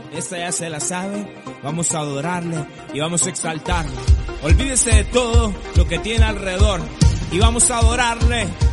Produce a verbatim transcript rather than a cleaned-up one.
esta ya se la sabe. Vamos a adorarle y vamos a exaltarle. Olvídese de todo lo que tiene alrededor y vamos a adorarle.